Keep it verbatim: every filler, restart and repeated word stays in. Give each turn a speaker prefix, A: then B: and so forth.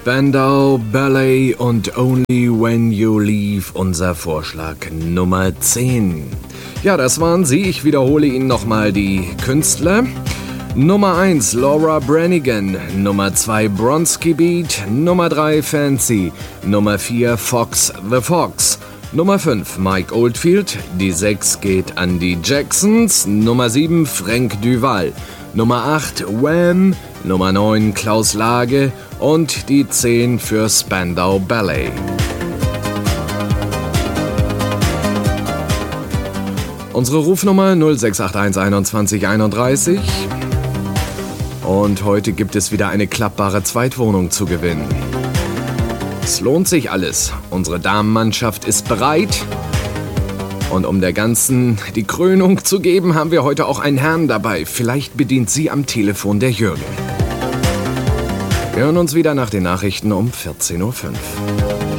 A: Spandau Ballet und Only When You Leave, unser Vorschlag Nummer zehn. Ja, das waren sie. Ich wiederhole Ihnen nochmal die Künstler. Nummer eins Laura Branigan, Nummer zwei Bronski Beat, Nummer drei Fancy, Nummer vier Fox the Fox, Nummer fünf Mike Oldfield, die sechs geht an die Jacksons, Nummer sieben Frank Duval, Nummer acht Wham, Nummer neun Klaus Lage und die zehn für Spandau Ballet. Unsere Rufnummer null sechs acht eins einundzwanzig einunddreißig. Und heute gibt es wieder eine klappbare Zweitwohnung zu gewinnen. Es lohnt sich alles. Unsere Damenmannschaft ist bereit. Und um der Ganzen die Krönung zu geben, haben wir heute auch einen Herrn dabei. Vielleicht bedient Sie am Telefon der Jürgen. Wir hören uns wieder nach den Nachrichten um vierzehn Uhr fünf.